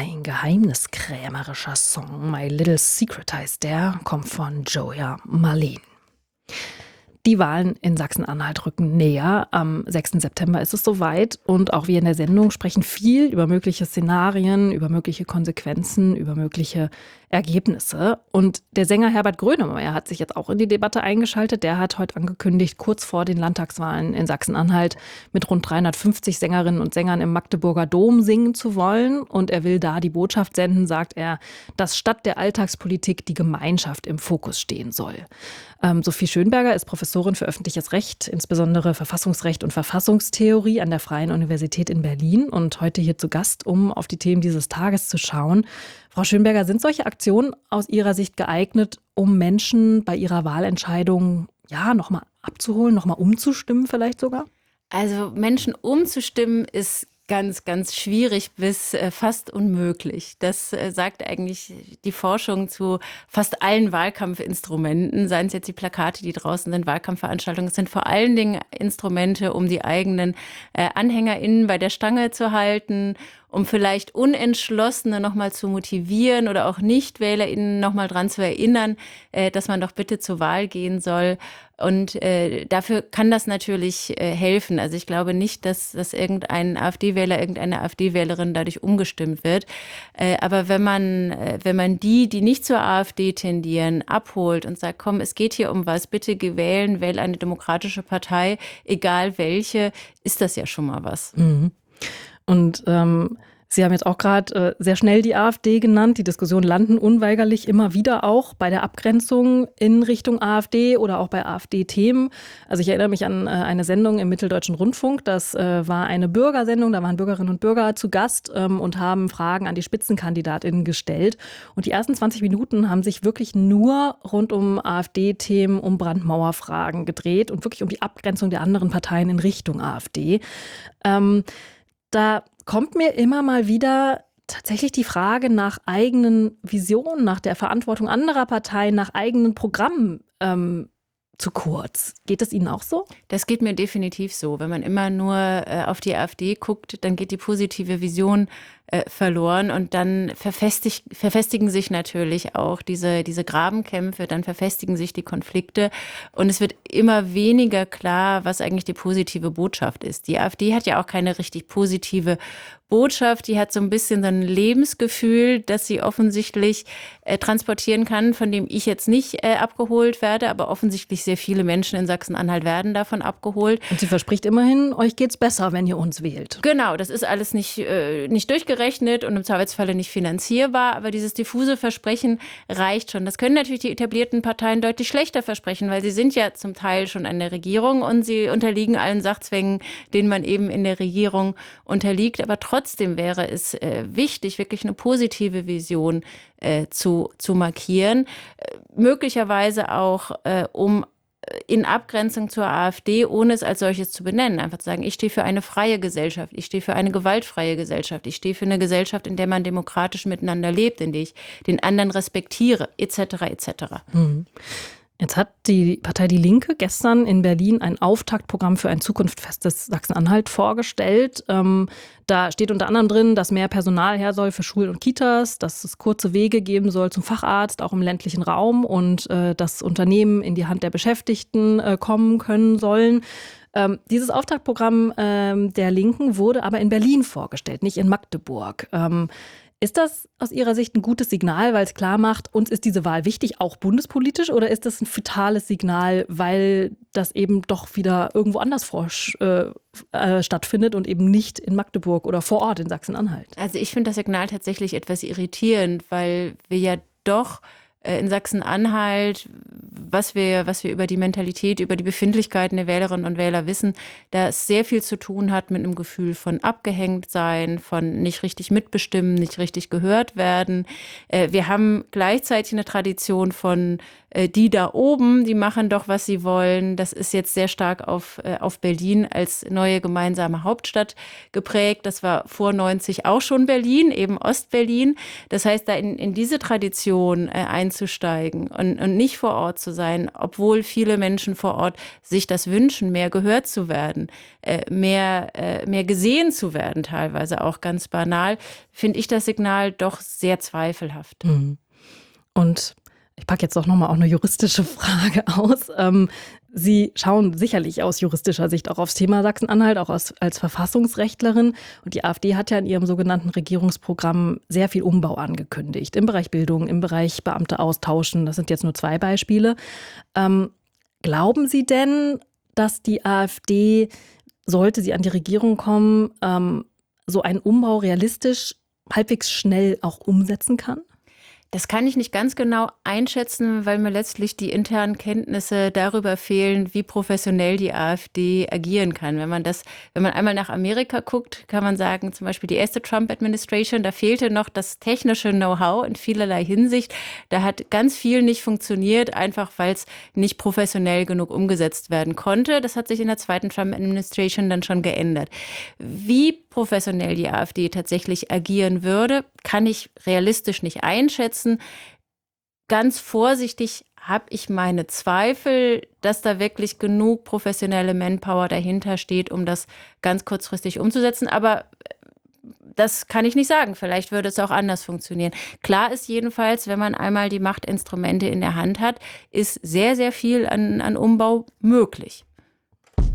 Ein geheimniskrämerischer Song, My Little Secret heißt der, kommt von Joya Marleen. Die Wahlen in Sachsen-Anhalt rücken näher. Am 6. September ist es soweit. Und auch wir in der Sendung sprechen viel über mögliche Szenarien, über mögliche Konsequenzen, über mögliche Ergebnisse. Und der Sänger Herbert Grönemeyer hat sich jetzt auch in die Debatte eingeschaltet. Der hat heute angekündigt, kurz vor den Landtagswahlen in Sachsen-Anhalt mit rund 350 Sängerinnen und Sängern im Magdeburger Dom singen zu wollen. Und er will da die Botschaft senden, sagt er, dass statt der Alltagspolitik die Gemeinschaft im Fokus stehen soll. Sophie Schönberger ist Professorin für öffentliches Recht, insbesondere Verfassungsrecht und Verfassungstheorie an der Freien Universität in Berlin und heute hier zu Gast, um auf die Themen dieses Tages zu schauen. Frau Schönberger, sind solche Aktionen aus Ihrer Sicht geeignet, um Menschen bei ihrer Wahlentscheidung nochmal abzuholen, nochmal umzustimmen vielleicht sogar? Also Menschen umzustimmen ist ganz, ganz schwierig bis fast unmöglich. Das sagt eigentlich die Forschung zu fast allen Wahlkampfinstrumenten, seien es jetzt die Plakate, die draußen sind, Wahlkampfveranstaltungen. Es sind vor allen Dingen Instrumente, um die eigenen AnhängerInnen bei der Stange zu halten, um vielleicht Unentschlossene nochmal zu motivieren oder auch NichtwählerInnen nochmal dran zu erinnern, dass man doch bitte zur Wahl gehen soll. Und dafür kann das natürlich helfen. Also ich glaube nicht, dass irgendein AfD-Wähler, irgendeine AfD-Wählerin dadurch umgestimmt wird. Aber wenn man die nicht zur AfD tendieren, abholt und sagt, komm, es geht hier um was, bitte geh wählen, wähl eine demokratische Partei, egal welche, ist das ja schon mal was. Mhm. Und Sie haben jetzt auch gerade sehr schnell die AfD genannt. Die Diskussionen landen unweigerlich immer wieder auch bei der Abgrenzung in Richtung AfD oder auch bei AfD-Themen. Also ich erinnere mich an eine Sendung im Mitteldeutschen Rundfunk. Das war eine Bürgersendung. Da waren Bürgerinnen und Bürger zu Gast und haben Fragen an die SpitzenkandidatInnen gestellt. Und die ersten 20 Minuten haben sich wirklich nur rund um AfD-Themen, um Brandmauerfragen gedreht und wirklich um die Abgrenzung der anderen Parteien in Richtung AfD. Da kommt mir immer mal wieder tatsächlich die Frage nach eigenen Visionen, nach der Verantwortung anderer Parteien, nach eigenen Programmen zu kurz. Geht es Ihnen auch so? Das geht mir definitiv so. Wenn man immer nur auf die AfD guckt, dann geht die positive Vision verloren und dann verfestigen sich natürlich auch diese Grabenkämpfe, dann verfestigen sich die Konflikte und es wird immer weniger klar, was eigentlich die positive Botschaft ist. Die AfD hat ja auch keine richtig positive Botschaft, die hat so ein bisschen so ein Lebensgefühl, das sie offensichtlich transportieren kann, von dem ich jetzt nicht abgeholt werde, aber offensichtlich sehr viele Menschen in Sachsen-Anhalt werden davon abgeholt. Und sie verspricht immerhin, euch geht's besser, wenn ihr uns wählt. Genau, das ist alles nicht durchgerechnet und im Zweifelsfalle nicht finanzierbar, aber dieses diffuse Versprechen reicht schon. Das können natürlich die etablierten Parteien deutlich schlechter versprechen, weil sie sind ja zum Teil schon an der Regierung und sie unterliegen allen Sachzwängen, denen man eben in der Regierung unterliegt, aber trotzdem wäre es wichtig, wirklich eine positive Vision zu markieren, möglicherweise auch um in Abgrenzung zur AfD, ohne es als solches zu benennen. Einfach zu sagen, ich stehe für eine freie Gesellschaft, ich stehe für eine gewaltfreie Gesellschaft, ich stehe für eine Gesellschaft, in der man demokratisch miteinander lebt, in der ich den anderen respektiere, etc. etc. Mhm. Jetzt hat die Partei Die Linke gestern in Berlin ein Auftaktprogramm für ein zukunftsfestes Sachsen-Anhalt vorgestellt. Da steht unter anderem drin, dass mehr Personal her soll für Schulen und Kitas, dass es kurze Wege geben soll zum Facharzt, auch im ländlichen Raum und dass Unternehmen in die Hand der Beschäftigten kommen können sollen. Dieses Auftaktprogramm der Linken wurde aber in Berlin vorgestellt, nicht in Magdeburg. Ist das aus Ihrer Sicht ein gutes Signal, weil es klar macht, uns ist diese Wahl wichtig, auch bundespolitisch, oder ist das ein fatales Signal, weil das eben doch wieder irgendwo anders stattfindet und eben nicht in Magdeburg oder vor Ort in Sachsen-Anhalt? Also ich finde das Signal tatsächlich etwas irritierend, weil wir ja doch in Sachsen-Anhalt, was wir über die Mentalität, über die Befindlichkeiten der Wählerinnen und Wähler wissen, da es sehr viel zu tun hat mit einem Gefühl von Abgehängtsein, von nicht richtig mitbestimmen, nicht richtig gehört werden. Wir haben gleichzeitig eine Tradition von die da oben, die machen doch, was sie wollen. Das ist jetzt sehr stark auf Berlin als neue gemeinsame Hauptstadt geprägt. Das war vor 90 auch schon Berlin, eben Ostberlin. Das heißt, da in diese Tradition einzusteigen und nicht vor Ort zu zu sein, obwohl viele Menschen vor Ort sich das wünschen, mehr gehört zu werden, mehr gesehen zu werden, teilweise auch ganz banal, finde ich das Signal doch sehr zweifelhaft. Und ich packe jetzt doch nochmal auch eine juristische Frage aus. Sie schauen sicherlich aus juristischer Sicht auch aufs Thema Sachsen-Anhalt, auch als Verfassungsrechtlerin. Und die AfD hat ja in ihrem sogenannten Regierungsprogramm sehr viel Umbau angekündigt. Im Bereich Bildung, im Bereich Beamte austauschen. Das sind jetzt nur 2 Beispiele. Glauben Sie denn, dass die AfD, sollte sie an die Regierung kommen, so einen Umbau realistisch, halbwegs schnell auch umsetzen kann? Das kann ich nicht ganz genau einschätzen, weil mir letztlich die internen Kenntnisse darüber fehlen, wie professionell die AfD agieren kann. Wenn man einmal nach Amerika guckt, kann man sagen, zum Beispiel die erste Trump-Administration, da fehlte noch das technische Know-how in vielerlei Hinsicht. Da hat ganz viel nicht funktioniert, einfach weil es nicht professionell genug umgesetzt werden konnte. Das hat sich in der zweiten Trump-Administration dann schon geändert. Wie professionell die AfD tatsächlich agieren würde, kann ich realistisch nicht einschätzen. Ganz vorsichtig habe ich meine Zweifel, dass da wirklich genug professionelle Manpower dahinter steht, um das ganz kurzfristig umzusetzen. Aber das kann ich nicht sagen. Vielleicht würde es auch anders funktionieren. Klar ist jedenfalls, wenn man einmal die Machtinstrumente in der Hand hat, ist sehr, sehr viel an Umbau möglich.